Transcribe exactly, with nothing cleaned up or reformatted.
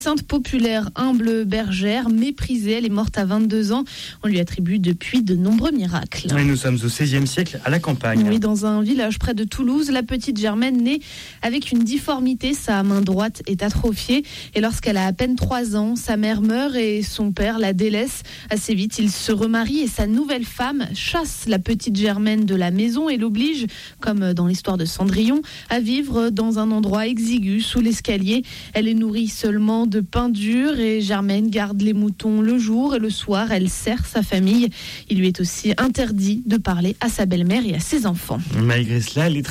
Sainte populaire, humble bergère, méprisée, elle est morte à vingt-deux ans. On lui attribue depuis de nombreux miracles. Et nous sommes au seizième siècle, à la campagne. Oui, dans un village près de Toulouse, la petite Germaine naît avec une difformité. Sa main droite est atrophiée. Et lorsqu'elle a à peine trois ans, sa mère meurt et son père la délaisse. Assez vite, il se remarie et sa nouvelle femme chasse la petite Germaine de la maison et l'oblige, comme dans l'histoire de Cendrillon, à vivre dans un endroit exigu sous l'escalier. Elle est nourrie seulement de pain dur et Germaine garde les moutons le jour et le soir, elle sert sa famille. Il lui est aussi interdit de parler à sa belle-mère et à ses enfants. Malgré cela, elle est très